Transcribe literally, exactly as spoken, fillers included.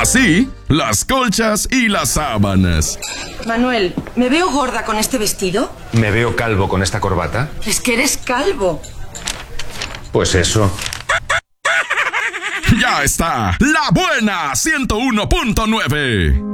Así, las colchas y las sábanas. Manuel, ¿me veo gorda con este vestido? ¿Me veo calvo con esta corbata? Es que eres calvo. Pues eso. Ya está, La Buena ciento uno punto nueve.